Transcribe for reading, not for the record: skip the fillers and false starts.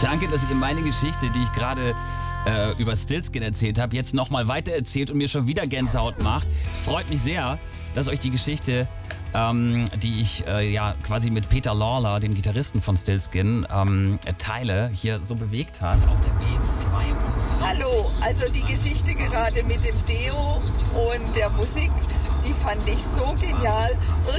Danke, dass ihr meine Geschichte, die ich gerade über Stillskin erzählt habe, jetzt nochmal weitererzählt und mir schon wieder Gänsehaut macht. Es freut mich sehr, dass euch die Geschichte, die ich quasi mit Peter Lawler, dem Gitarristen von Stillskin, teile, hier so bewegt hat auf der B2. Hallo, also die Geschichte gerade mit dem Deo und der Musik, die fand ich so genial.